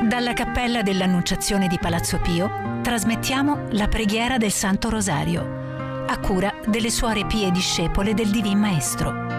Dalla Cappella dell'Annunciazione di Palazzo Pio trasmettiamo la preghiera del Santo Rosario, a cura delle Suore Pie Discepole del Divin Maestro.